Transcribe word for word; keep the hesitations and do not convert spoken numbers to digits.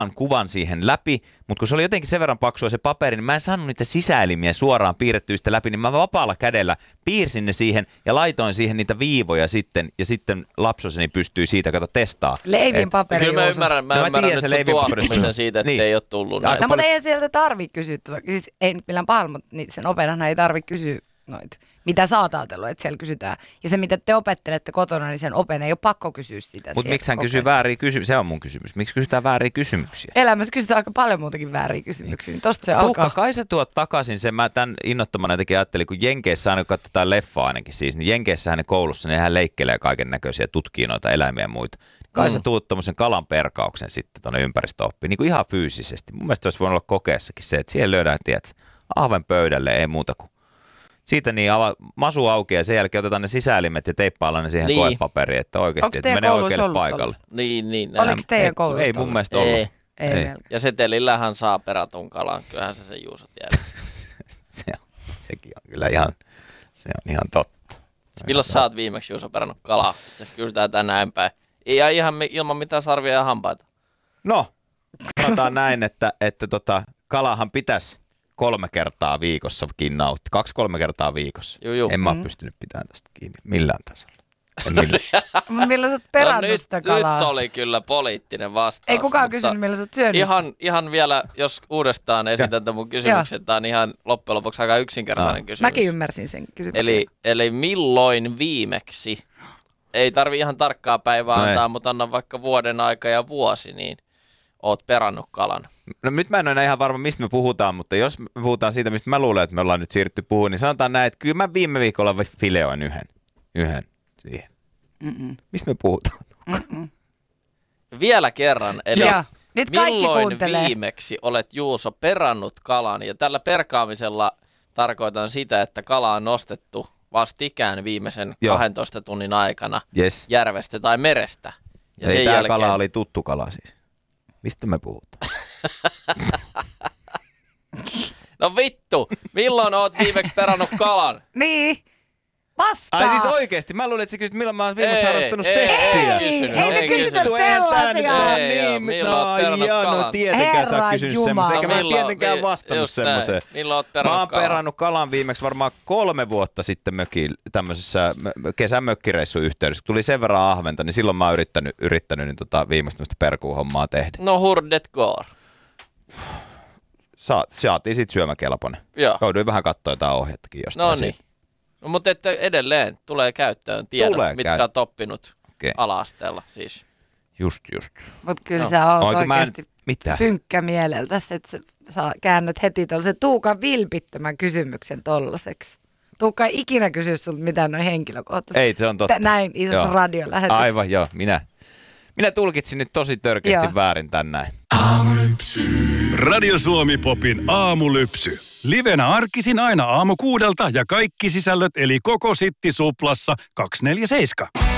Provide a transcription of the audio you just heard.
kalan kuvan siihen läpi, mutta kun se oli jotenkin sen verran paksua se paperi, niin mä en saanut niitä sisäelimiä suoraan piirrettyistä läpi, niin mä vapaalla kädellä piirsin ne siihen ja laitoin siihen niitä viivoja sitten, ja sitten lapsoseni pystyi siitä, kato, testaa. Leivin paperi. Kyllä mä ymmärrän, mä no, ymmärrän tiedän, nyt sun tuottamisen siitä, että niin. ei ole tullut näin. No mutta ei sieltä tarvitse kysyä, siis ei nyt millään pahalla, mutta niin sen opettajan ei tarvitse kysyä noita. Mitä sä oot ajatellut, että siellä kysytään. Ja se, mitä te opettelette kotona, niin sen open ei ole pakko kysyä sitä. Mutta miksi hän kysyy vääriä kysymyksiä? Se on mun kysymys. Miksi kysytään vääriä kysymyksiä? Elämässä kysytään aika paljon muutakin vääriä kysymyksiä. Niin tosta se Tuukka, alkaa. kai sä tuot takaisin sen. Mä tämän innottomana jotenkin ajattelin, kun Jenkeissä aina katsotaan leffaa ainakin siis, niin Jenkeissähän ne koulussa, niin hän leikkelee kaiken näköisiä, tutkii noita eläimiä ja muita. Kai mm. sä tuut tommosen kalan perkauksen sitten tuonne ympäristöoppiin, niin kuin ihan fyysisesti. Mun mielestä olisi voinut olla kokeessakin se, että siellä löydään, tiedät, ahven pöydälle, ei muuta kuin. Siitä niin ava, masu auki ja sen jälkeen otetaan ne sisäelimet ja teippaillaan ne siihen niin. koepaperiin, että oikeasti että menee oikealle paikalle. Niin, niin. Oliko teidän koulussa? Ei mun mielestä ollut. Ei. Ei. Ei. Ja setelillähän saa perätun kalan. Kyllähän se sen Juusot jää. se on, sekin on kyllä ihan, se on ihan totta. Milloin sä oot viimeksi Juuso perannut kalaa? Se kysytään tänään päin. Ja ihan ilman mitään sarvia ja hampaita. No, sanotaan näin, että, että tota, kalahan pitäisi kolme kertaa viikossakin nautti. Kaksi-kolme kertaa viikossa. Juu, juu. En mä ole pystynyt pitämään tästä kiinni millään tasolla. Millään. Milloin sä oot perannut no, sitä nyt, kalaa? Nyt oli kyllä poliittinen vastaus. Ei kukaan kysynyt, milloin sä oot syönyt ihan, ihan vielä, jos uudestaan esitän tämän mun kysymyksen, tämä on ihan loppujen lopuksi aika yksinkertainen no. kysymys. Mäkin ymmärsin sen kysymyksen. Eli, eli milloin viimeksi, ei tarvi ihan tarkkaa päivää no antaa, ei. mutta anna vaikka vuoden aika ja vuosi, niin oot perannut kalan. No nyt mä en ole ihan varma, mistä me puhutaan, mutta jos me puhutaan siitä, mistä mä luulen, että me ollaan nyt siirrytty puhumaan, niin sanotaan näin, että kyllä mä viime viikolla fileoin yhden, yhden siihen. Mm-mm. Mistä me puhutaan? Mm-mm. Vielä kerran, eli ja, nyt milloin kuuntelee. viimeksi olet Juuso perannut kalan? Ja tällä perkaamisella tarkoitan sitä, että kala on nostettu vastikään viimeisen Joo. kahdentoista tunnin aikana yes. järvestä tai merestä. Ja ei sen tämä jälkeen... kala oli tuttu kala siis. Mistä me puhutaan? No vittu, milloin oot viimeksi perannut kalan? Niin, vastaa. Ai siis oikeesti, mä luulin, että sä kysyt, milloin mä oon viimeksi harrastanut ei, seksiä. Ei, ei, ei me kysytä sellaisia. Ei, milloin oot perannut kalan? No tietenkään sä oot kysynyt semmoisen, eikä mä tietenkään mi- vastannut semmoiseen. Milloin oot perannut Mä oon kalan? perannut kalan viimeksi varmaan kolme vuotta sitten mökin, tämmöisessä kesän mökkireissun yhteydessä. Tuli sen verran ahventa, niin silloin mä oon yrittänyt, yrittänyt niin tota, viimeistä tämmöistä perkuuhommaa tehdä. No hurdet går. Saatiin sit syömäkelpoinen. Joo. Jouduin vähän katsoa jotain ohjettakin jostain. No niin. No, mutta että edelleen tulee käyttöön tiedot, tulee mitkä käy... olet oppinut okay. ala-asteella siis. Just, just. Mutta kyllä no. sä oot Oinko oikeasti en... synkkä mieleltäsi, että sä käännät heti tuollaisen Tuukan vilpittömän kysymyksen tollaseksi. Tuukka ei ikinä kysy sulta mitään noin henkilökohtaisesti. Ei, se on totta. Näin isossa radiolähetyksessä. Aivan, joo. Minä, minä tulkitsin nyt tosi törkeästi joo. väärin tän näin. Aamulypsy. Radio Suomi Popin aamulypsy. Livenä arkisin aina aamu kuudelta ja kaikki sisällöt eli koko Sitti Suplassa kaksikymmentäneljä seitsemän.